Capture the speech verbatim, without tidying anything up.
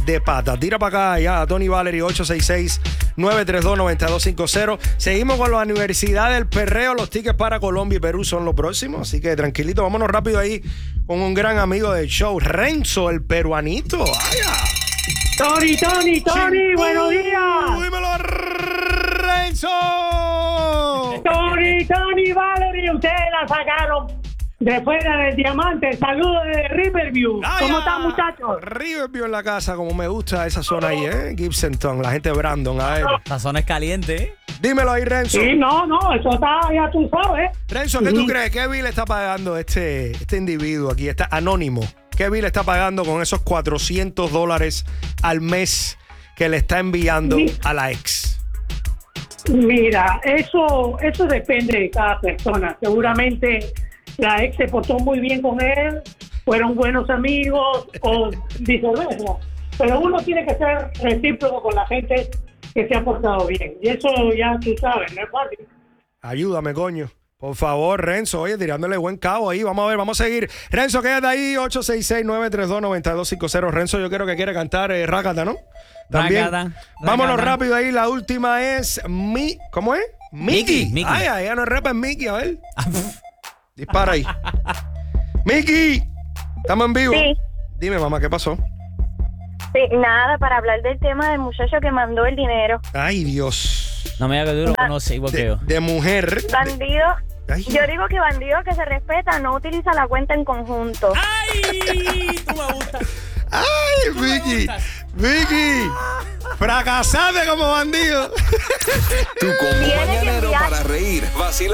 de pata. Tira para acá ya a Tony Valery, ocho seis seis, nueve tres dos, nueve dos cinco cero. Seguimos con la Universidad del Perreo. Los tickets para Colombia y Perú son los próximos. Así que tranquilito, vámonos rápido ahí con un gran amigo del show, Renzo, el peruanito. ¡Vaya! Tony, Tony, Tony, Sí. buenos días. ¡Dímelo, Renzo! Tony, Tony, Valery, ustedes la sacaron de fuera del diamante. Saludos de Riverview. ¡Vaya! ¿Cómo están, muchachos? Riverview en la casa, como me gusta esa zona ahí, ¿eh? Gibsonton, la gente de Brandon, a ver. La zona es caliente, ¿eh? Dímelo ahí, Renzo. Sí, no, no, eso está, ya tú sabes. Renzo, ¿qué tú Ujú. crees? ¿Qué bill está pagando este, este individuo aquí, este anónimo? ¿Qué bill está pagando con esos cuatrocientos dólares al mes que le está enviando Sí. a la ex? Mira, eso, eso depende de cada persona. Seguramente la ex se portó muy bien con él, fueron buenos amigos o viceversa. Pero uno tiene que ser recíproco con la gente que se ha portado bien. Y eso ya tú sabes, no es fácil. Ayúdame, coño. Por favor, Renzo, oye, tirándole buen cabo ahí. Vamos a ver, vamos a seguir. Renzo, quédate ahí, ocho seis seis, nueve tres dos, nueve dos cinco cero. Renzo, yo creo que quiere cantar eh, Rácata, ¿no? También. Rácata, Vámonos rácata. rápido ahí. La última es Mi... ¿Cómo es? Mickey. Mickey, Mickey. Ay, ay, ya no es rap, es Mickey, a ver. Dispara ahí. Mickey, estamos en vivo. Sí. Dime, mamá, ¿qué pasó? Sí, nada, para hablar del tema del muchacho que mandó el dinero. Ay, Dios. No me digas que tú lo conoces igual que De, yo. de mujer. de- Bandido, Ay. yo digo que bandido que se respeta no utiliza la cuenta en conjunto. ¡Ay! Tú me gustas. Ay, me Vicky. gustas. Vicky. Fracasate como bandido. Tu combo Tiene que mañanero enviar- para reír, vacilar.